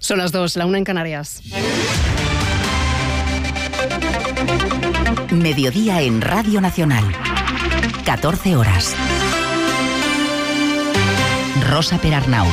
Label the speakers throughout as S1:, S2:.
S1: Son las 2, la 1 en Canarias.
S2: Mediodía en Radio Nacional. 14 horas. Rosa Perarnau.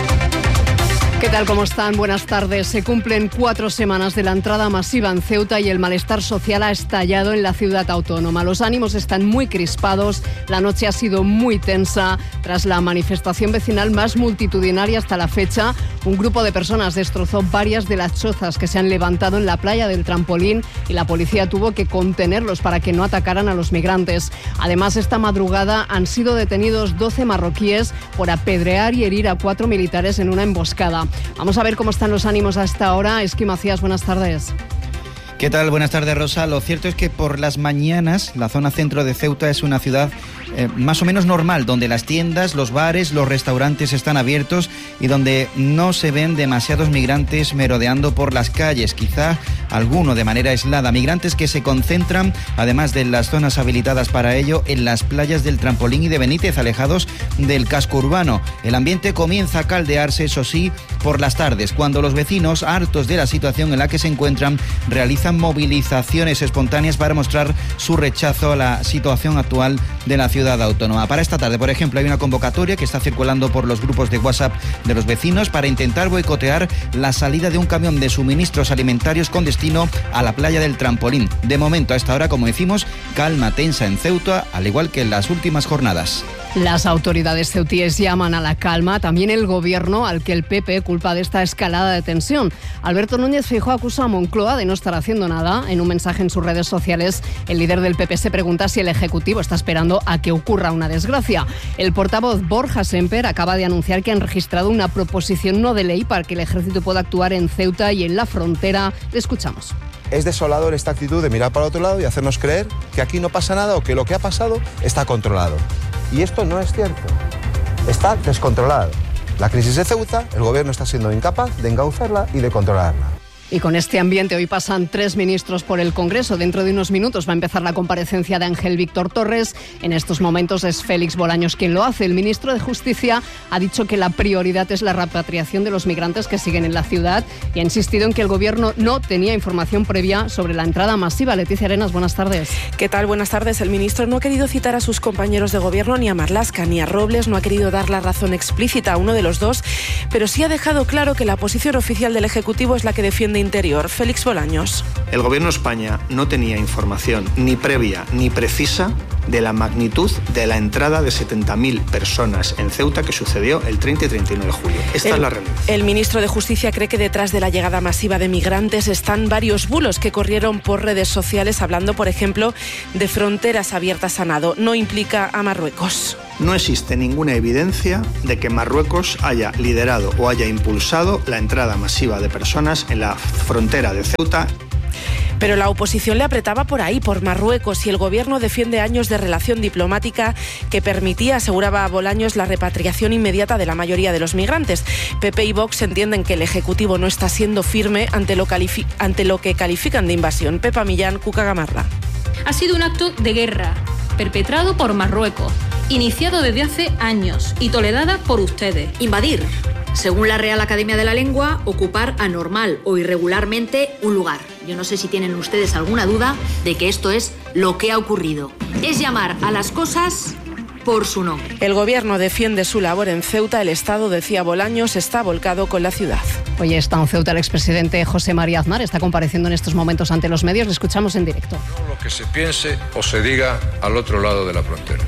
S1: ¿Qué tal? ¿Cómo están? Buenas tardes. Se cumplen 4 semanas de la entrada masiva en Ceuta y el malestar social ha estallado en la ciudad autónoma. Los ánimos están muy crispados, la noche ha sido muy tensa. Tras la manifestación vecinal más multitudinaria hasta la fecha, un grupo de personas destrozó varias de las chozas que se han levantado en la playa del Trampolín y la policía tuvo que contenerlos para que no atacaran a los migrantes. Además, esta madrugada han sido detenidos 12 marroquíes por apedrear y herir a 4 militares en una emboscada. Vamos a ver cómo están los ánimos a esta hora. Esqui Macías, buenas tardes.
S3: ¿Qué tal? Buenas tardes, Rosa. Lo cierto es que por las mañanas la zona centro de Ceuta es una ciudad más o menos normal, donde las tiendas, los bares, los restaurantes están abiertos y donde no se ven demasiados migrantes merodeando por las calles, quizá alguno de manera aislada. Migrantes que se concentran, además de las zonas habilitadas para ello, en las playas del Trampolín y de Benítez, alejados del casco urbano. El ambiente comienza a caldearse, eso sí, por las tardes, cuando los vecinos, hartos de la situación en la que se encuentran, realizan movilizaciones espontáneas para mostrar su rechazo a la situación actual de la ciudad autónoma. Para esta tarde, por ejemplo, hay una convocatoria que está circulando por los grupos de WhatsApp de los vecinos para intentar boicotear la salida de un camión de suministros alimentarios con destino a la playa del Trampolín. De momento, a esta hora, como decimos, calma tensa en Ceuta, al igual que en las últimas jornadas.
S1: Las autoridades ceutíes llaman a la calma, también el gobierno, al que el PP culpa de esta escalada de tensión. Alberto Núñez Feijóo acusa a Moncloa de no estar haciendo nada. En un mensaje en sus redes sociales, el líder del PP se pregunta si el Ejecutivo está esperando a que ocurra una desgracia. El portavoz Borja Semper acaba de anunciar que han registrado una proposición no de ley para que el Ejército pueda actuar en Ceuta y en la frontera. Le escuchamos.
S4: Es desolador esta actitud de mirar para otro lado y hacernos creer que aquí no pasa nada o que lo que ha pasado está controlado. Y esto no es cierto. Está descontrolado. La crisis de Ceuta, el gobierno está siendo incapaz de encauzarla y de controlarla.
S1: Y con este ambiente hoy pasan 3 ministros por el Congreso. Dentro de unos minutos va a empezar la comparecencia de Ángel Víctor Torres. En estos momentos es Félix Bolaños quien lo hace. El ministro de Justicia ha dicho que la prioridad es la repatriación de los migrantes que siguen en la ciudad y ha insistido en que el gobierno no tenía información previa sobre la entrada masiva. Leticia Arenas, buenas tardes.
S5: ¿Qué tal? Buenas tardes. El ministro no ha querido citar a sus compañeros de gobierno, ni a Marlaska ni a Robles, no ha querido dar la razón explícita a uno de los dos, pero sí ha dejado claro que la posición oficial del Ejecutivo es la que defiende Interior. Félix Bolaños.
S6: El Gobierno de España no tenía información ni previa ni precisa de la magnitud de la entrada de 70.000 personas en Ceuta que sucedió el 30 y 31 de julio. Esta es la realidad.
S5: El ministro de Justicia cree que detrás de la llegada masiva de migrantes están varios bulos que corrieron por redes sociales, hablando, por ejemplo, de fronteras abiertas a nado. No implica a Marruecos.
S6: No existe ninguna evidencia de que Marruecos haya liderado o haya impulsado la entrada masiva de personas en la frontera de Ceuta.
S5: Pero la oposición le apretaba por ahí, por Marruecos, y el gobierno defiende años de relación diplomática que permitía, aseguraba a Bolaños, la repatriación inmediata de la mayoría de los migrantes. PP y Vox entienden que el Ejecutivo no está siendo firme ante lo que califican de invasión. Pepa Millán, Cuca Gamarra.
S7: Ha sido un acto de guerra perpetrado por Marruecos, iniciado desde hace años y tolerada por ustedes.
S8: Invadir, según la Real Academia de la Lengua, ocupar anormal o irregularmente un lugar. Yo no sé si tienen ustedes alguna duda de que esto es lo que ha ocurrido. Es llamar a las cosas por su nombre.
S5: El gobierno defiende su labor en Ceuta. El Estado, decía Bolaños, está volcado con la ciudad.
S1: Hoy está en Ceuta el expresidente José María Aznar. Está compareciendo en estos momentos ante los medios. Le escuchamos en directo.
S9: No lo que se piense o se diga al otro lado de la frontera.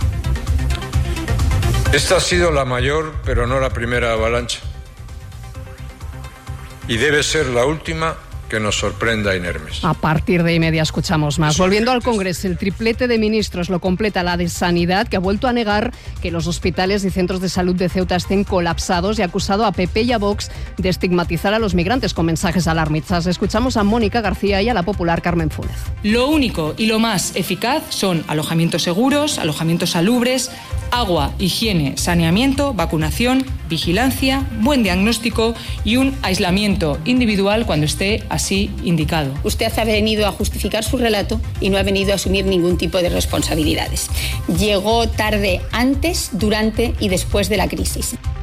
S9: Esta ha sido la mayor, pero no la primera avalancha. Y debe ser la última que nos sorprenda inermes.
S1: A partir de media escuchamos más. Volviendo al Congreso, el triplete de ministros lo completa la de Sanidad, que ha vuelto a negar que los hospitales y centros de salud de Ceuta estén colapsados y ha acusado a PP y a Vox de estigmatizar a los migrantes con mensajes alarmistas. Escuchamos a Mónica García y a la popular Carmen Fúnez.
S10: Lo único y lo más eficaz son alojamientos seguros, alojamientos salubres, agua, higiene, saneamiento, vacunación, vigilancia, buen diagnóstico y un aislamiento individual cuando esté así indicado.
S11: Usted ha venido a justificar su relato y no ha venido a asumir ningún tipo de responsabilidades. Llegó tarde antes, durante y después de la crisis.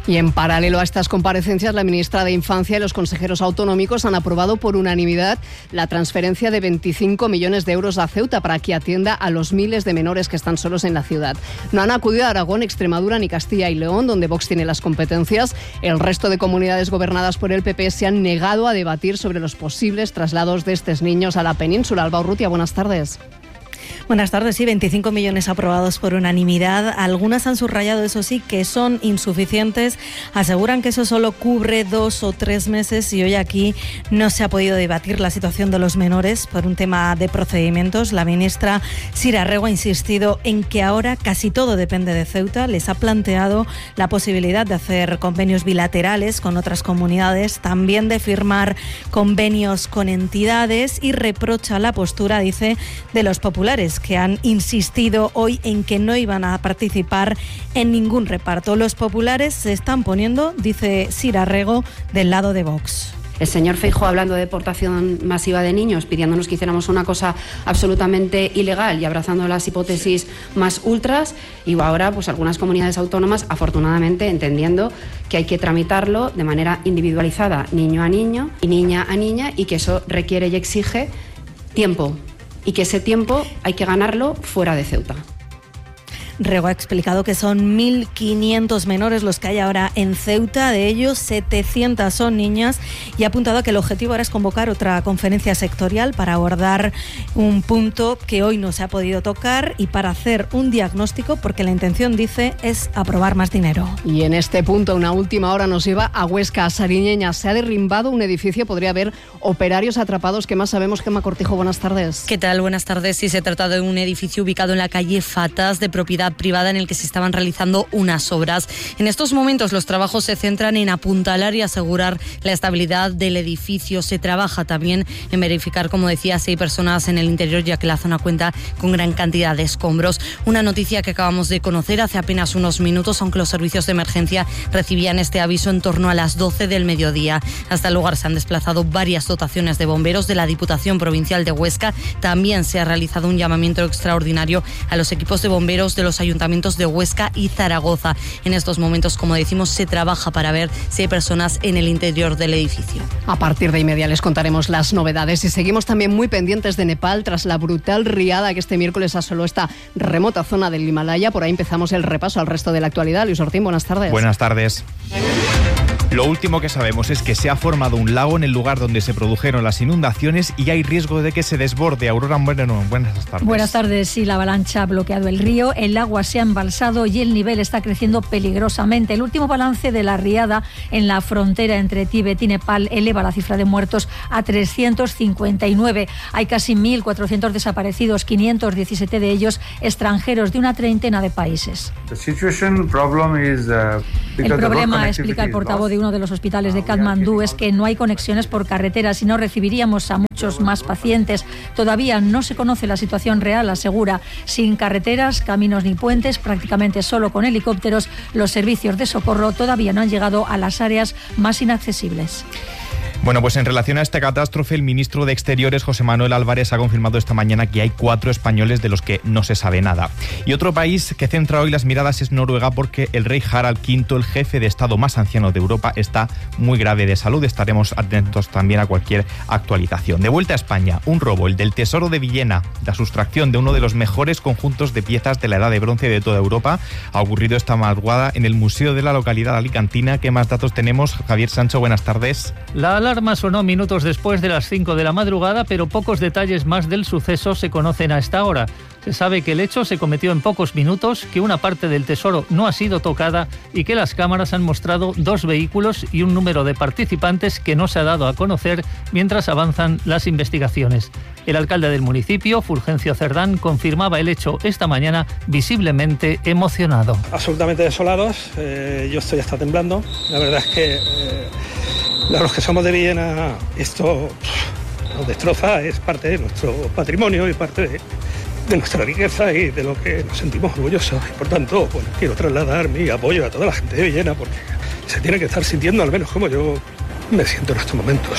S1: Y en paralelo a estas comparecencias, la ministra de Infancia y los consejeros autonómicos han aprobado por unanimidad la transferencia de 25 millones de euros a Ceuta para que atienda a los miles de menores que están solos en la ciudad. No han acudido a Aragón, Extremadura ni Castilla y León, donde Vox tiene las competencias. El resto de comunidades gobernadas por el PP se han negado a debatir sobre los posibles traslados de estos niños a la península. Alba Urrutia, buenas tardes.
S12: Buenas tardes. Sí, 25 millones aprobados por unanimidad. Algunas han subrayado, eso sí, que son insuficientes. Aseguran que eso solo cubre 2 o 3 meses y hoy aquí no se ha podido debatir la situación de los menores por un tema de procedimientos. La ministra Sira Rego ha insistido en que ahora casi todo depende de Ceuta. Les ha planteado la posibilidad de hacer convenios bilaterales con otras comunidades, también de firmar convenios con entidades y reprocha la postura, dice, de los populares, que han insistido hoy en que no iban a participar en ningún reparto. Los populares se están poniendo, dice Sira Rego, del lado de Vox.
S13: El señor Feijóo hablando de deportación masiva de niños, pidiéndonos que hiciéramos una cosa absolutamente ilegal y abrazando las hipótesis más ultras, y ahora pues algunas comunidades autónomas, afortunadamente, entendiendo que hay que tramitarlo de manera individualizada, niño a niño y niña a niña, y que eso requiere y exige tiempo, y que ese tiempo hay que ganarlo fuera de Ceuta.
S12: Rego ha explicado que son 1.500 menores los que hay ahora en Ceuta, de ellos 700 son niñas, y ha apuntado a que el objetivo ahora es convocar otra conferencia sectorial para abordar un punto que hoy no se ha podido tocar y para hacer un diagnóstico, porque la intención, dice, es aprobar más dinero.
S1: Y en este punto, una última hora nos lleva a Huesca, a Sariñeña. Se ha derrimbado un edificio, podría haber operarios atrapados. ¿Qué más sabemos? Gemma Cortijo, buenas tardes.
S14: ¿Qué tal? Buenas tardes. Sí, se trata de un edificio ubicado en la calle Fatas, de propiedad privada, en el que se estaban realizando unas obras. En estos momentos los trabajos se centran en apuntalar y asegurar la estabilidad del edificio. Se trabaja también en verificar, como decía, si hay personas en el interior, ya que la zona cuenta con gran cantidad de escombros. Una noticia que acabamos de conocer hace apenas unos minutos, aunque los servicios de emergencia recibían este aviso en torno a las 12 del mediodía. Hasta el lugar se han desplazado varias dotaciones de bomberos de la Diputación Provincial de Huesca. También se ha realizado un llamamiento extraordinario a los equipos de bomberos de los ayuntamientos de Huesca y Zaragoza. En estos momentos, como decimos, se trabaja para ver si hay personas en el interior del edificio.
S1: A partir de inmediato les contaremos las novedades y seguimos también muy pendientes de Nepal tras la brutal riada que este miércoles asoló esta remota zona del Himalaya. Por ahí empezamos el repaso al resto de la actualidad. Luis Ortín, buenas tardes.
S15: Buenas tardes. Lo último que sabemos es que se ha formado un lago en el lugar donde se produjeron las inundaciones y hay riesgo de que se desborde. Aurora Moreno, buenas tardes.
S16: Buenas tardes. Sí, la avalancha ha bloqueado el río, el agua se ha embalsado y el nivel está creciendo peligrosamente. El último balance de la riada en la frontera entre Tíbet y Nepal eleva la cifra de muertos a 359. Hay casi 1.400 desaparecidos, 517 de ellos extranjeros de una treintena de países. El problema, explica el portavoz de uno de los hospitales de Katmandú, es que no hay conexiones por carretera, si no recibiríamos a muchos más pacientes. Todavía no se conoce la situación real, asegura. Sin carreteras, caminos ni puentes, prácticamente solo con helicópteros, los servicios de socorro todavía no han llegado a las áreas más inaccesibles.
S15: Bueno, pues en relación a esta catástrofe, el ministro de Exteriores, José Manuel Álvarez, ha confirmado esta mañana que hay 4 españoles de los que no se sabe nada. Y otro país que centra hoy las miradas es Noruega, porque el rey Harald V, el jefe de Estado más anciano de Europa, está muy grave de salud. Estaremos atentos también a cualquier actualización. De vuelta a España, un robo, el del Tesoro de Villena, la sustracción de uno de los mejores conjuntos de piezas de la Edad de Bronce de toda Europa, ha ocurrido esta madrugada en el museo de la localidad alicantina. ¿Qué más datos tenemos? Javier Sancho, buenas tardes.
S17: La alarma sonó minutos después de las 5 de la madrugada, pero pocos detalles más del suceso se conocen a esta hora. Se sabe que el hecho se cometió en pocos minutos, que una parte del tesoro no ha sido tocada y que las cámaras han mostrado 2 vehículos y un número de participantes que no se ha dado a conocer mientras avanzan las investigaciones. El alcalde del municipio, Fulgencio Cerdán, confirmaba el hecho esta mañana, visiblemente emocionado.
S18: Absolutamente desolados, yo estoy hasta temblando. La verdad es que los que somos de Villena, esto nos destroza, es parte de nuestro patrimonio y parte de nuestra riqueza y de lo que nos sentimos orgullosos. Y por tanto, bueno, quiero trasladar mi apoyo a toda la gente de Villena, porque se tiene que estar sintiendo, al menos como yo me siento en estos momentos.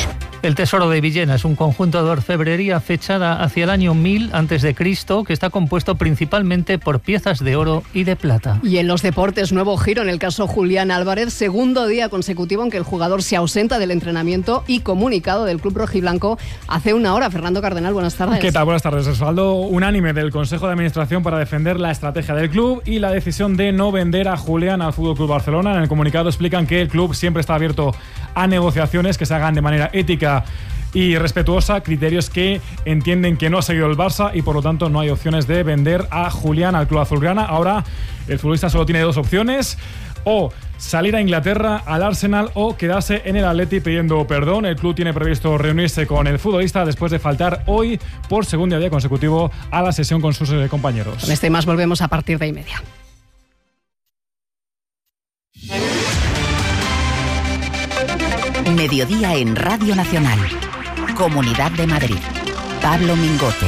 S17: El Tesoro de Villena es un conjunto de orfebrería fechada hacia el año 1000 a.C., que está compuesto principalmente por piezas de oro y de plata.
S1: Y en los deportes, nuevo giro en el caso Julián Álvarez, segundo día consecutivo en que el jugador se ausenta del entrenamiento y comunicado del club rojiblanco hace una hora. Fernando Cardenal, buenas tardes.
S19: ¿Qué tal? Buenas tardes. Respaldo unánime del Consejo de Administración para defender la estrategia del club y la decisión de no vender a Julián al FC Barcelona. En el comunicado explican que el club siempre está abierto a negociaciones que se hagan de manera ética y respetuosa, criterios que entienden que no ha seguido el Barça y por lo tanto no hay opciones de vender a Julián al club azulgrana. Ahora el futbolista solo tiene dos opciones: o salir a Inglaterra, al Arsenal, o quedarse en el Atleti pidiendo perdón. El club tiene previsto reunirse con el futbolista después de faltar hoy por segundo día consecutivo a la sesión con sus compañeros.
S1: Con este y más volvemos a partir de 1:30.
S2: Mediodía en Radio Nacional. Comunidad de Madrid. Pablo Mingote.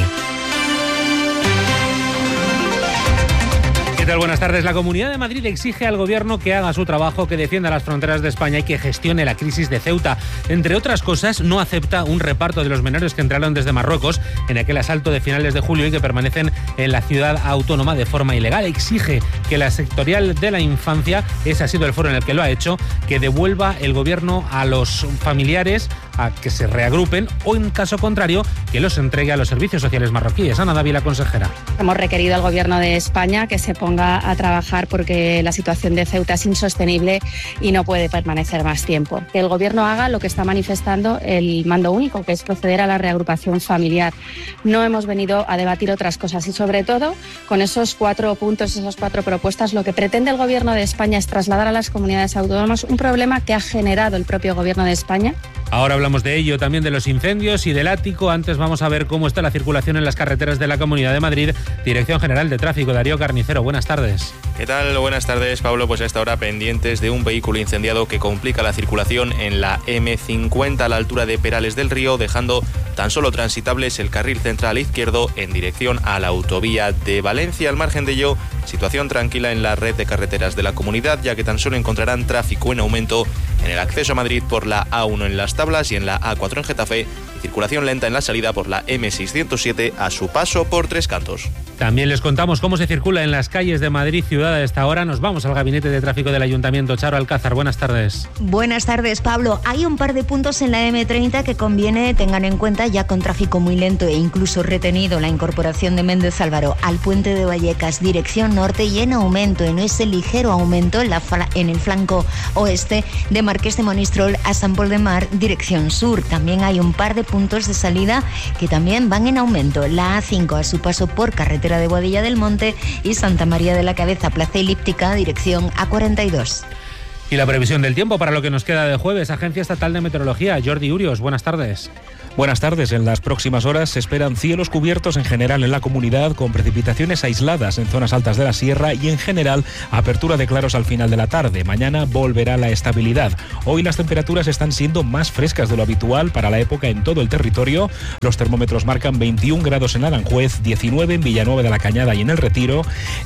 S20: ¿Qué tal? Buenas tardes. La Comunidad de Madrid exige al Gobierno que haga su trabajo, que defienda las fronteras de España y que gestione la crisis de Ceuta. Entre otras cosas, no acepta un reparto de los menores que entraron desde Marruecos en aquel asalto de finales de julio y que permanecen en la ciudad autónoma de forma ilegal. Exige que la sectorial de la infancia, ese ha sido el foro en el que lo ha hecho, que devuelva el Gobierno a los familiares, a que se reagrupen, o en caso contrario, que los entregue a los servicios sociales marroquíes. Ana Dávila, consejera.
S21: Hemos requerido al Gobierno de España que se ponga a trabajar porque la situación de Ceuta es insostenible y no puede permanecer más tiempo. Que el Gobierno haga lo que está manifestando el mando único, que es proceder a la reagrupación familiar. No hemos venido a debatir otras cosas y sobre todo con esos 4 puntos, esas 4 propuestas, lo que pretende el Gobierno de España es trasladar a las comunidades autónomas un problema que ha generado el propio Gobierno de España.
S20: Ahora hablamos de ello, también de los incendios y del ático. Antes vamos a ver cómo está la circulación en las carreteras de la Comunidad de Madrid. Dirección General de Tráfico, Darío Carnicero, buenas tardes.
S22: ¿Qué tal? Buenas tardes, Pablo. Pues a esta hora pendientes de un vehículo incendiado que complica la circulación en la M50 a la altura de Perales del Río, dejando tan solo transitables el carril central izquierdo en dirección a la autovía de Valencia. Al margen de ello, situación tranquila en la red de carreteras de la comunidad, ya que tan solo encontrarán tráfico en aumento en el acceso a Madrid por la A1 en Las Tablas y en la A4 en Getafe, y circulación lenta en la salida por la M607 a su paso por Tres Cantos.
S20: También les contamos cómo se circula en las calles de Madrid ciudad a esta hora. Nos vamos al gabinete de tráfico del Ayuntamiento. Charo Alcázar, buenas tardes.
S23: Buenas tardes, Pablo. Hay un par de puntos en la M30 que conviene tengan en cuenta, ya con tráfico muy lento e incluso retenido la incorporación de Méndez Álvaro al puente de Vallecas, dirección norte, y en aumento, en ese ligero aumento en el flanco oeste de Marqués de Monistrol a Sant Pol de Mar, dirección sur. También hay un par de puntos de salida que también van en aumento. La A5 a su paso por carretera de Boadilla del Monte y Santa María de la Cabeza, Plaza Elíptica, dirección A42.
S20: Y la previsión del tiempo para lo que nos queda de jueves. Agencia Estatal de Meteorología, Jordi Urios, buenas tardes.
S24: Buenas tardes. En las próximas horas se esperan cielos cubiertos en general en la comunidad, con precipitaciones aisladas en zonas altas de la sierra y en general apertura de claros al final de la tarde. Mañana volverá la estabilidad. Hoy las temperaturas están siendo más frescas de lo habitual para la época en todo el territorio. Los termómetros marcan 21 grados en Aranjuez, 19 en Villanueva de la Cañada y en El Retiro,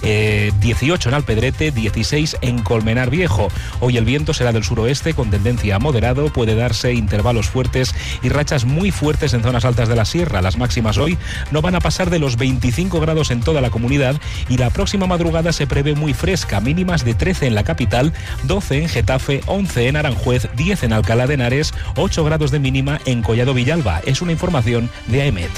S24: 18 en Alpedrete, 16 en Colmenar Viejo. Hoy el viento será del suroeste con tendencia a moderado, puede darse intervalos fuertes y rachas muy fuertes en zonas altas de la sierra. Las máximas hoy no van a pasar de los 25 grados en toda la comunidad y la próxima madrugada se prevé muy fresca, mínimas de 13 en la capital, 12 en Getafe, 11 en Aranjuez, 10 en Alcalá de Henares, 8 grados de mínima en Collado Villalba. Es una información de AEMET.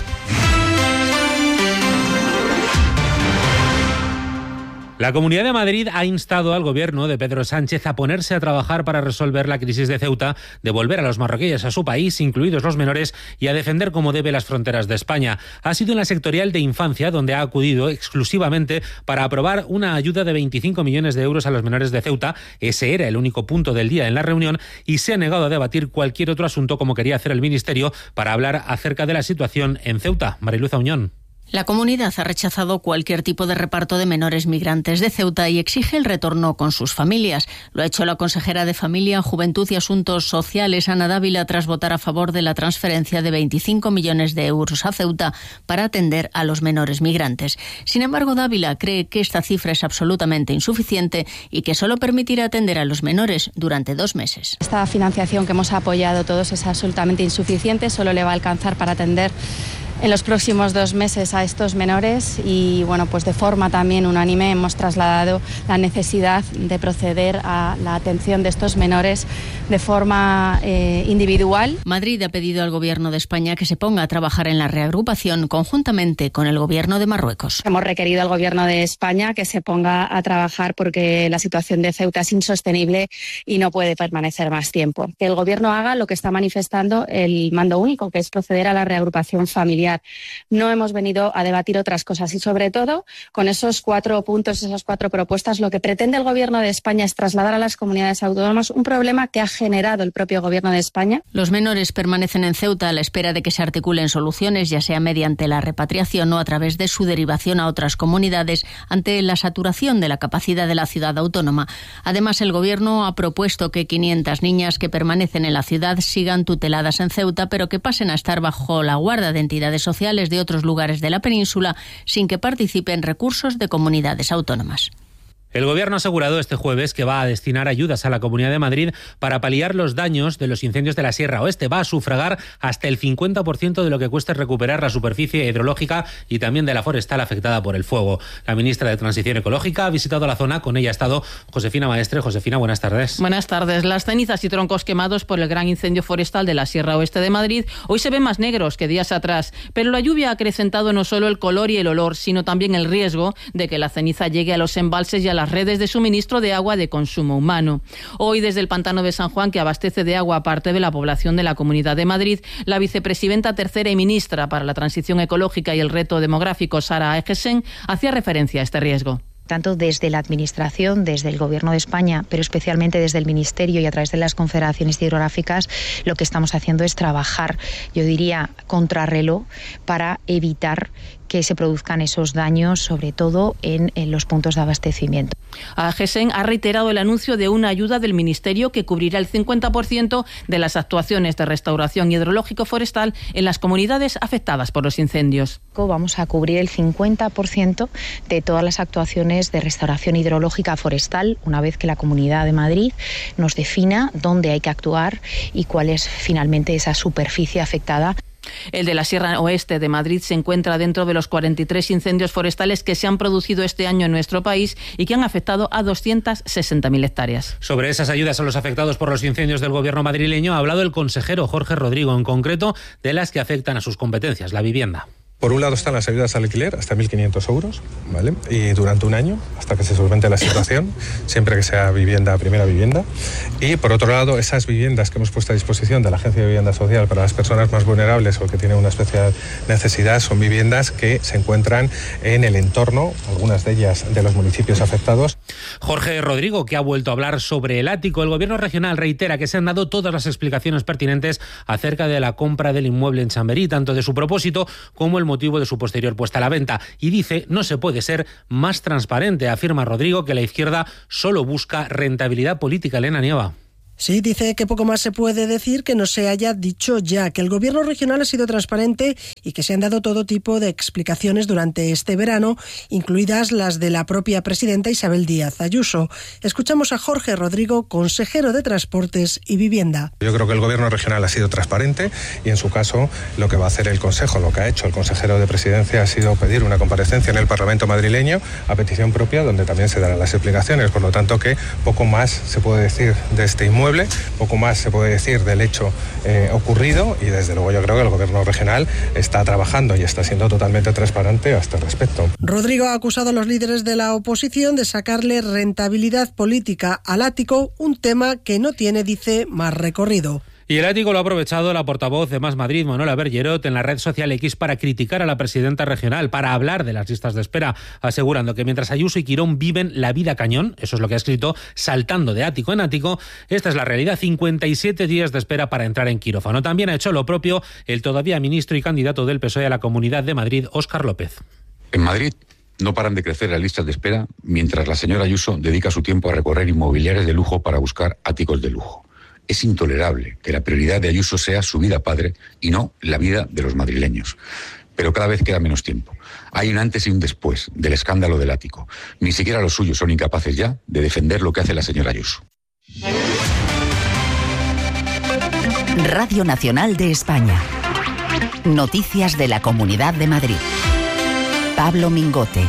S20: La Comunidad de Madrid ha instado al Gobierno de Pedro Sánchez a ponerse a trabajar para resolver la crisis de Ceuta, devolver a los marroquíes a su país, incluidos los menores, y a defender como debe las fronteras de España. Ha sido en la sectorial de infancia donde ha acudido exclusivamente para aprobar una ayuda de 25 millones de euros a los menores de Ceuta. Ese era el único punto del día en la reunión y se ha negado a debatir cualquier otro asunto como quería hacer el Ministerio para hablar acerca de la situación en Ceuta. Mariluz Auñón.
S3: La comunidad ha rechazado cualquier tipo de reparto de menores migrantes de Ceuta y exige el retorno con sus familias. Lo ha hecho la consejera de Familia, Juventud y Asuntos Sociales, Ana Dávila, tras votar a favor de la transferencia de 25 millones de euros a Ceuta para atender a los menores migrantes. Sin embargo, Dávila cree que esta cifra es absolutamente insuficiente y que solo permitirá atender a los menores durante 2 meses.
S21: Esta financiación que hemos apoyado todos es absolutamente insuficiente, solo le va a alcanzar para atender en los próximos 2 meses a estos menores y bueno, pues de forma también unánime hemos trasladado la necesidad de proceder a la atención de estos menores de forma individual.
S3: Madrid ha pedido al Gobierno de España que se ponga a trabajar en la reagrupación conjuntamente con el Gobierno de Marruecos.
S21: Hemos requerido al Gobierno de España que se ponga a trabajar porque la situación de Ceuta es insostenible y no puede permanecer más tiempo. Que el Gobierno haga lo que está manifestando el mando único, que es proceder a la reagrupación familiar. No hemos venido a debatir otras cosas y sobre todo con esos 4 puntos, esas 4 propuestas, lo que pretende el Gobierno de España es trasladar a las comunidades autónomas un problema que ha generado el propio Gobierno de España.
S3: Los menores permanecen en Ceuta a la espera de que se articulen soluciones, ya sea mediante la repatriación o a través de su derivación a otras comunidades ante la saturación de la capacidad de la ciudad autónoma. Además, el Gobierno ha propuesto que 500 niñas que permanecen en la ciudad sigan tuteladas en Ceuta, pero que pasen a estar bajo la guarda de entidades sociales de otros lugares de la península sin que participen recursos de comunidades autónomas.
S20: El Gobierno ha asegurado este jueves que va a destinar ayudas a la Comunidad de Madrid para paliar los daños de los incendios de la Sierra Oeste. Va a sufragar hasta el 50% de lo que cueste recuperar la superficie hidrológica y también de la forestal afectada por el fuego. La ministra de Transición Ecológica ha visitado la zona. Con ella ha estado Josefina Maestre. Josefina, buenas tardes.
S4: Buenas tardes. Las cenizas y troncos quemados por el gran incendio forestal de la Sierra Oeste de Madrid hoy se ven más negros que días atrás, pero la lluvia ha acrecentado no solo el color y el olor, sino también el riesgo de que la ceniza llegue a los embalses y a las redes de suministro de agua de consumo humano. Hoy, desde el pantano de San Juan, que abastece de agua a parte de la población de la Comunidad de Madrid, la vicepresidenta tercera y ministra para la Transición Ecológica y el Reto Demográfico, Sara Egesen, hacía referencia a este riesgo.
S6: Tanto desde la Administración, desde el Gobierno de España, pero especialmente desde el Ministerio y a través de las confederaciones hidrográficas, lo que estamos haciendo es trabajar, yo diría, contrarreloj para evitar que se produzcan esos daños, sobre todo en los puntos de abastecimiento.
S4: Egesen ha reiterado el anuncio de una ayuda del Ministerio que cubrirá el 50% de las actuaciones de restauración hidrológico forestal en las comunidades afectadas por los incendios.
S6: Vamos a cubrir el 50% de todas las actuaciones de restauración hidrológica forestal, una vez que la Comunidad de Madrid nos defina dónde hay que actuar y cuál es finalmente esa superficie afectada.
S4: El de la Sierra Oeste de Madrid se encuentra dentro de los 43 incendios forestales que se han producido este año en nuestro país y que han afectado a 260.000 hectáreas.
S20: Sobre esas ayudas a los afectados por los incendios del Gobierno madrileño ha hablado el consejero Jorge Rodrigo, en concreto de las que afectan a sus competencias, la vivienda.
S7: Por un lado están las ayudas al alquiler, hasta 1.500 euros, ¿vale? Y durante un año, hasta que se solvente la situación, siempre que sea vivienda, primera vivienda. Y por otro lado, esas viviendas que hemos puesto a disposición de la Agencia de Vivienda Social para las personas más vulnerables o que tienen una especial necesidad, son viviendas que se encuentran en el entorno, algunas de ellas de los municipios afectados.
S20: Jorge Rodrigo, que ha vuelto a hablar sobre el ático. El Gobierno regional reitera que se han dado todas las explicaciones pertinentes acerca de la compra del inmueble en Chamberí, tanto de su propósito como el motivo de su posterior puesta a la venta, y dice no se puede ser más transparente. Afirma Rodrigo que la izquierda solo busca rentabilidad política. Elena Nieva.
S25: Sí, dice que poco más se puede decir que no se haya dicho ya, que el Gobierno regional ha sido transparente y que se han dado todo tipo de explicaciones durante este verano, incluidas las de la propia presidenta Isabel Díaz Ayuso. Escuchamos a Jorge Rodrigo, consejero de Transportes y Vivienda.
S7: Yo creo que el Gobierno regional ha sido transparente y en su caso lo que va a hacer el Consejo, lo que ha hecho el consejero de Presidencia ha sido pedir una comparecencia en el Parlamento madrileño a petición propia, donde también se darán las explicaciones. Por lo tanto, que poco más se puede decir de este inmueble, poco más se puede decir del hecho ocurrido y desde luego yo creo que el Gobierno regional está trabajando y está siendo totalmente transparente a este respecto.
S25: Rodrigo ha acusado a los líderes de la oposición de sacarle rentabilidad política al ático, un tema que no tiene, dice, más recorrido.
S20: Y el ático lo ha aprovechado la portavoz de Más Madrid, Manuela Bergerot, en la red social X para criticar a la presidenta regional, para hablar de las listas de espera, asegurando que mientras Ayuso y Quirón viven la vida cañón, eso es lo que ha escrito, saltando de ático en ático, esta es la realidad, 57 días de espera para entrar en quirófano. También ha hecho lo propio el todavía ministro y candidato del PSOE a la Comunidad de Madrid, Óscar López.
S5: En Madrid no paran de crecer las listas de espera, mientras la señora Ayuso dedica su tiempo a recorrer inmobiliarias de lujo para buscar áticos de lujo. Es intolerable que la prioridad de Ayuso sea su vida padre y no la vida de los madrileños. Pero cada vez queda menos tiempo. Hay un antes y un después del escándalo del ático. Ni siquiera los suyos son incapaces ya de defender lo que hace la señora Ayuso.
S2: Radio Nacional de España. Noticias de la Comunidad de Madrid. Pablo Mingote.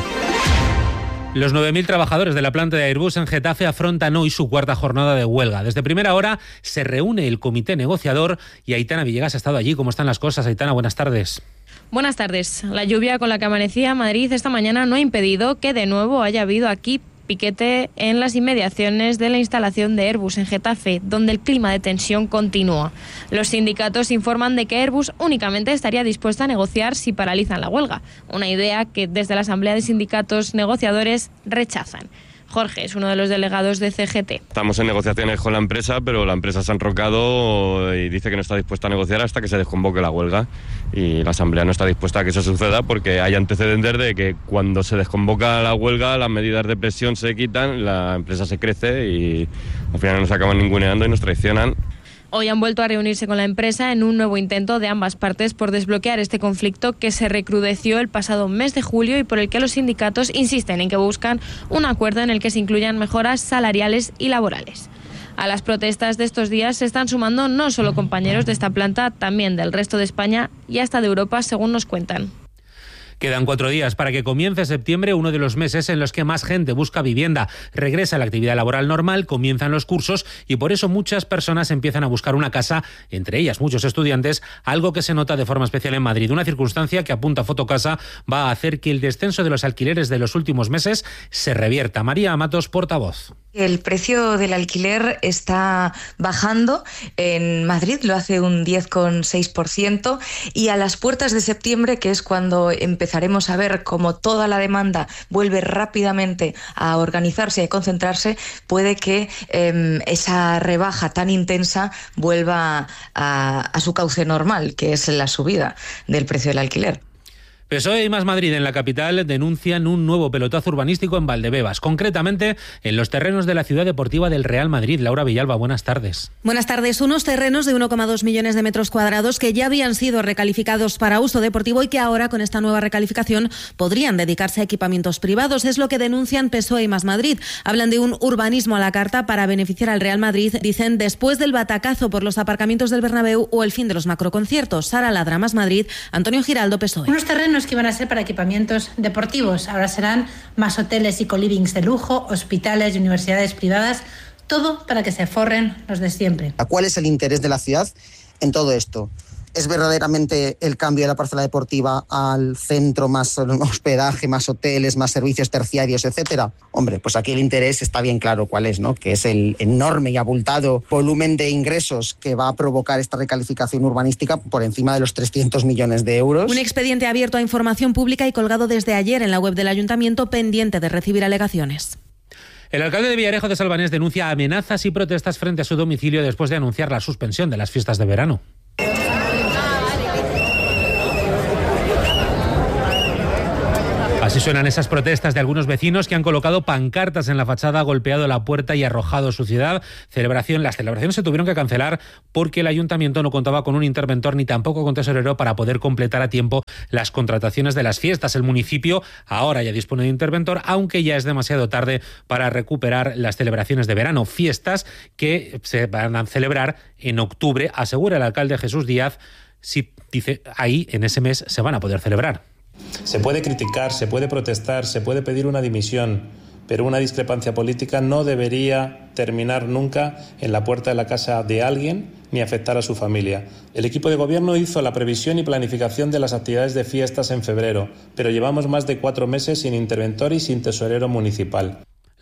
S20: Los 9.000 trabajadores de la planta de Airbus en Getafe afrontan hoy su cuarta jornada de huelga. Desde primera hora se reúne el comité negociador y Aitana Villegas ha estado allí. ¿Cómo están las cosas, Aitana? Buenas tardes.
S8: Buenas tardes. La lluvia con la que amanecía Madrid esta mañana no ha impedido que de nuevo haya habido aquí piquete en las inmediaciones de la instalación de Airbus en Getafe, donde el clima de tensión continúa. Los sindicatos informan de que Airbus únicamente estaría dispuesta a negociar si paralizan la huelga, una idea que desde la Asamblea de Sindicatos Negociadores rechazan. Jorge es uno de los delegados de CGT.
S9: Estamos en negociaciones con la empresa, pero la empresa se ha enrocado y dice que no está dispuesta a negociar hasta que se desconvoque la huelga. Y la Asamblea no está dispuesta a que eso suceda porque hay antecedentes de que cuando se desconvoca la huelga, las medidas de presión se quitan, la empresa se crece y al final nos acaban ninguneando y nos traicionan.
S8: Hoy han vuelto a reunirse con la empresa en un nuevo intento de ambas partes por desbloquear este conflicto que se recrudeció el pasado mes de julio y por el que los sindicatos insisten en que buscan un acuerdo en el que se incluyan mejoras salariales y laborales. A las protestas de estos días se están sumando no solo compañeros de esta planta, también del resto de España y hasta de Europa, según nos cuentan.
S20: Quedan 4 días para que comience septiembre, uno de los meses en los que más gente busca vivienda. Regresa la actividad laboral normal, comienzan los cursos y por eso muchas personas empiezan a buscar una casa, entre ellas muchos estudiantes, algo que se nota de forma especial en Madrid. Una circunstancia que apunta Fotocasa va a hacer que el descenso de los alquileres de los últimos meses se revierta. María Matos, portavoz.
S10: El precio del alquiler está bajando. En Madrid lo hace un 10,6% y a las puertas de septiembre, que es cuando empezaremos a ver cómo toda la demanda vuelve rápidamente a organizarse y a concentrarse, puede que esa rebaja tan intensa vuelva a su cauce normal, que es la subida del precio del alquiler.
S20: PSOE y Más Madrid en la capital denuncian un nuevo pelotazo urbanístico en Valdebebas, concretamente en los terrenos de la ciudad deportiva del Real Madrid. Laura Villalba, buenas tardes.
S11: Buenas tardes. Unos terrenos de 1,2 millones de metros cuadrados que ya habían sido recalificados para uso deportivo y que ahora, con esta nueva recalificación, podrían dedicarse a equipamientos privados. Es lo que denuncian PSOE y Más Madrid. Hablan de un urbanismo a la carta para beneficiar al Real Madrid, dicen, después del batacazo por los aparcamientos del Bernabéu o el fin de los macroconciertos. Sara Ladra, Más Madrid, Antonio Giraldo, PSOE.
S26: Unos terrenos que iban a ser para equipamientos deportivos. Ahora serán más hoteles y colivings de lujo, hospitales y universidades privadas, todo para que se forren los de siempre.
S27: ¿Cuál es el interés de la ciudad en todo esto? ¿Es verdaderamente el cambio de la parcela deportiva al centro, más hospedaje, más hoteles, más servicios terciarios, etcétera? Hombre, pues aquí el interés está bien claro cuál es, ¿no? Que es el enorme y abultado volumen de ingresos que va a provocar esta recalificación urbanística por encima de los 300 millones de euros.
S11: Un expediente abierto a información pública y colgado desde ayer en la web del Ayuntamiento, pendiente de recibir alegaciones.
S20: El alcalde de Villarejo de Salvanés denuncia amenazas y protestas frente a su domicilio después de anunciar la suspensión de las fiestas de verano. Así suenan esas protestas de algunos vecinos que han colocado pancartas en la fachada, golpeado la puerta y arrojado suciedad. Las celebraciones se tuvieron que cancelar porque el ayuntamiento no contaba con un interventor ni tampoco con tesorero para poder completar a tiempo las contrataciones de las fiestas. El municipio ahora ya dispone de interventor, aunque ya es demasiado tarde para recuperar las celebraciones de verano. Fiestas que se van a celebrar en octubre, asegura el alcalde Jesús Díaz. Sí, dice, ahí en ese mes se van a poder celebrar.
S28: Se puede criticar, se puede protestar, se puede pedir una dimisión, pero una discrepancia política no debería terminar nunca en la puerta de la casa de alguien ni afectar a su familia. El equipo de gobierno hizo la previsión y planificación de las actividades de fiestas en febrero, pero llevamos más de 4 meses sin interventor y sin tesorero municipal.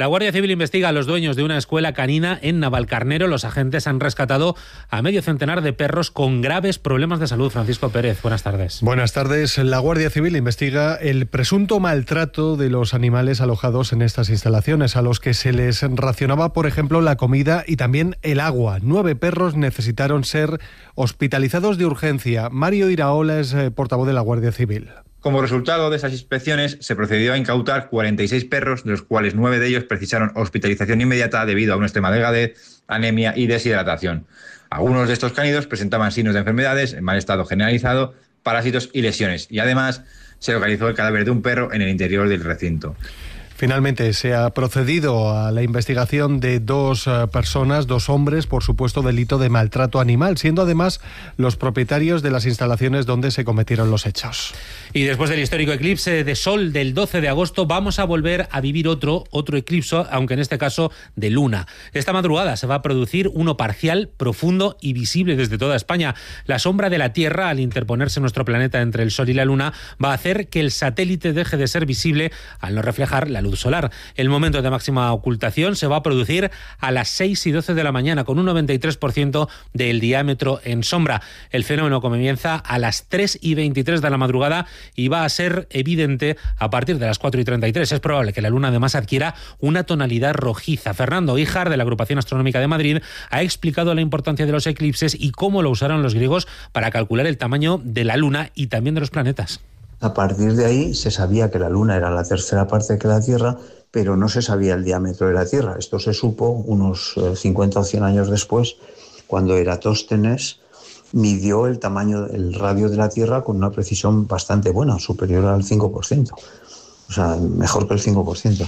S20: La Guardia Civil investiga a los dueños de una escuela canina en Navalcarnero. Los agentes han rescatado a medio centenar de perros con graves problemas de salud. Francisco Pérez, buenas tardes.
S12: Buenas tardes. La Guardia Civil investiga el presunto maltrato de los animales alojados en estas instalaciones, a los que se les racionaba, por ejemplo, la comida y también el agua. 9 perros necesitaron ser hospitalizados de urgencia. Mario Iraola es portavoz de la Guardia Civil.
S13: Como resultado de esas inspecciones, se procedió a incautar 46 perros, de los cuales 9 de ellos precisaron hospitalización inmediata debido a una extrema delgadez, anemia y deshidratación. Algunos de estos cánidos presentaban signos de enfermedades, en mal estado generalizado, parásitos y lesiones. Y además se localizó el cadáver de un perro en el interior del recinto.
S12: Finalmente se ha procedido a la investigación de 2 personas, 2 hombres, por supuesto delito de maltrato animal, siendo además los propietarios de las instalaciones donde se cometieron los hechos.
S20: Y después del histórico eclipse de sol del 12 de agosto, vamos a volver a vivir otro eclipse, aunque en este caso de luna. Esta madrugada se va a producir uno parcial, profundo y visible desde toda España. La sombra de la Tierra, al interponerse nuestro planeta entre el Sol y la Luna, va a hacer que el satélite deje de ser visible al no reflejar la luz solar. El momento de máxima ocultación se va a producir a las 6:12 de la mañana, con un 93% del diámetro en sombra. El fenómeno comienza a las 3:23 de la madrugada y va a ser evidente a partir de las 4:33. Es probable que la luna además adquiera una tonalidad rojiza. Fernando Híjar, de la Agrupación Astronómica de Madrid, ha explicado la importancia de los eclipses y cómo lo usaron los griegos para calcular el tamaño de la luna y también de los planetas.
S14: A partir de ahí se sabía que la Luna era la tercera parte que la Tierra, pero no se sabía el diámetro de la Tierra. Esto se supo unos 50 o 100 años después, cuando Eratóstenes midió el tamaño, el radio de la Tierra con una precisión bastante buena, superior al 5%. O sea, mejor que el 5%.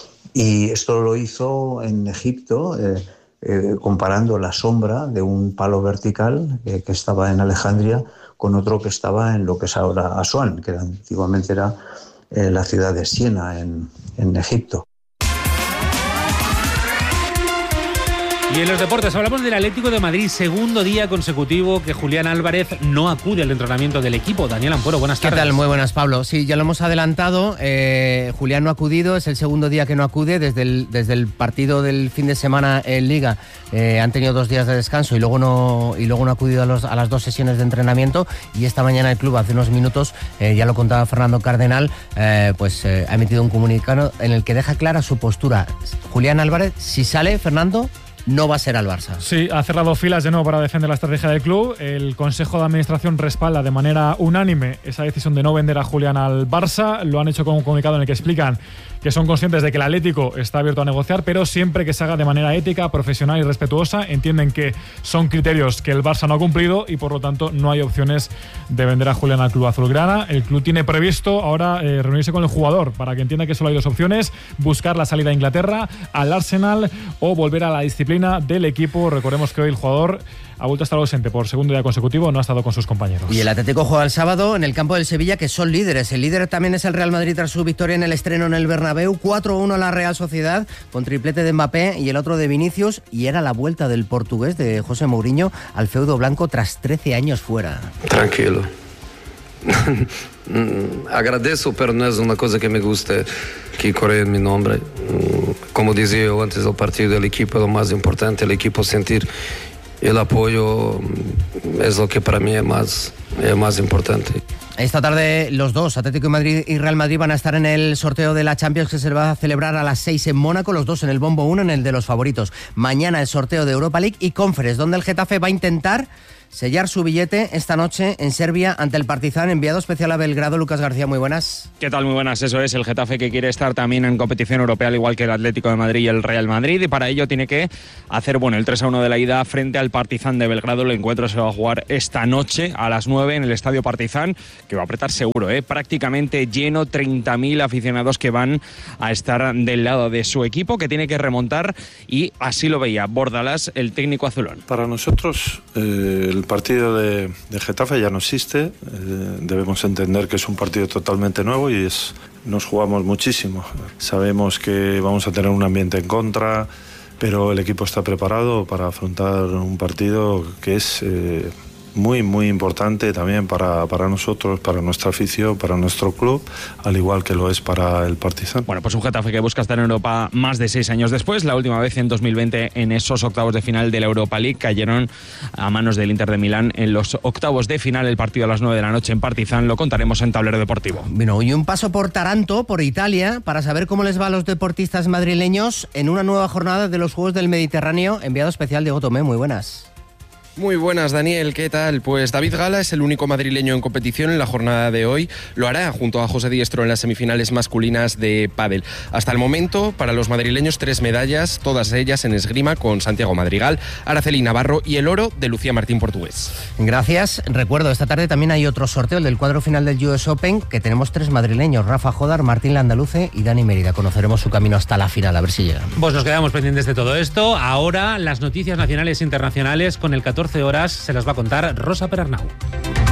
S14: Y esto lo hizo en Egipto, comparando la sombra de un palo vertical que estaba en Alejandría con otro que estaba en lo que es ahora Asuán, que antiguamente era la ciudad de Siena, en Egipto.
S20: Y en los deportes hablamos del Atlético de Madrid, segundo día consecutivo que Julián Álvarez no acude al entrenamiento del equipo. Daniel Ampuero, buenas tardes.
S15: ¿Qué tal? Muy buenas, Pablo. Sí, ya lo hemos adelantado. Julián no ha acudido, es el segundo día que no acude desde el partido del fin de semana en Liga. Han tenido 2 días de descanso y luego no ha acudido a las 2 sesiones de entrenamiento. Y esta mañana el club, hace unos minutos, ya lo contaba Fernando Cardenal, ha emitido un comunicado en el que deja clara su postura. Julián Álvarez, si sale, Fernando, no va a ser al Barça.
S16: Sí, ha cerrado filas de nuevo para defender la estrategia del club. El Consejo de Administración respalda de manera unánime esa decisión de no vender a Julián al Barça. Lo han hecho con un comunicado en el que explican que son conscientes de que el Atlético está abierto a negociar, pero siempre que se haga de manera ética, profesional y respetuosa. Entienden que son criterios que el Barça no ha cumplido y por lo tanto no hay opciones de vender a Julián al club azulgrana. El club tiene previsto ahora reunirse con el jugador para que entienda que solo hay 2 opciones: buscar la salida a Inglaterra, al Arsenal, o volver a la disciplina del equipo. Recordemos que hoy el jugador ha vuelto a estar ausente por segundo día consecutivo, no ha estado con sus compañeros.
S15: Y el Atlético juega el sábado en el campo del Sevilla, que son líderes. El líder también es el Real Madrid tras su victoria en el estreno en el Bernabéu, 4-1 a la Real Sociedad, con triplete de Mbappé y el otro de Vinicius, y era la vuelta del portugués de José Mourinho al feudo blanco tras 13 años fuera.
S17: Tranquilo. Agradezco, pero no es una cosa que me guste que corren mi nombre. Como decía yo antes del partido, el equipo es lo más importante, el equipo sentir el apoyo es lo que para mí es más importante.
S15: Esta tarde los dos, Atlético de Madrid y Real Madrid, van a estar en el sorteo de la Champions, que se va a celebrar a las 6 en Mónaco, los dos en el bombo 1, en el de los favoritos. Mañana el sorteo de Europa League y Conference, donde el Getafe va a intentar sellar su billete esta noche en Serbia ante el Partizan. Enviado especial a Belgrado, Lucas García, muy buenas.
S18: ¿Qué tal? Muy buenas. Eso es, el Getafe, que quiere estar también en competición europea, al igual que el Atlético de Madrid y el Real Madrid, y para ello tiene que hacer el 3-1 de la ida frente al Partizan de Belgrado. El encuentro se va a jugar esta noche a las 9 en el Estadio Partizan, que va a apretar seguro, prácticamente lleno, 30.000 aficionados que van a estar del lado de su equipo, que tiene que remontar, y así lo veía Bordalás, el técnico azulón.
S28: Para nosotros el partido de Getafe ya no existe. Debemos entender que es un partido totalmente nuevo y nos jugamos muchísimo. Sabemos que vamos a tener un ambiente en contra, pero el equipo está preparado para afrontar un partido que es muy, muy importante también para nosotros, para nuestra afición, para nuestro club, al igual que lo es para el Partizan.
S18: Bueno, pues un Getafe que busca estar en Europa más de 6 años después. La última vez en 2020 en esos octavos de final de la Europa League cayeron a manos del Inter de Milán en los octavos de final. El partido a las 9 de la noche en Partizan lo contaremos en Tablero Deportivo.
S15: Bueno, y un paso por Taranto, por Italia, para saber cómo les va a los deportistas madrileños en una nueva jornada de los Juegos del Mediterráneo. Enviado especial Diego Tomé, muy buenas.
S1: Muy buenas, Daniel, ¿qué tal? Pues David Gala es el único madrileño en competición en la jornada de hoy. Lo hará junto a José Diestro en las semifinales masculinas de pádel. Hasta el momento, para los madrileños, 3 medallas, todas ellas en esgrima, con Santiago Madrigal, Araceli Navarro y el oro de Lucía Martín Portugués.
S15: Gracias. Recuerdo, esta tarde también hay otro sorteo, el del cuadro final del US Open, que tenemos 3 madrileños, Rafa Jodar, Martín Landaluce y Dani Mérida. Conoceremos su camino hasta la final, a ver si llegan.
S20: Pues nos quedamos pendientes de todo esto. Ahora las noticias nacionales e internacionales con el 14 horas se las va a contar Rosa Perarnau.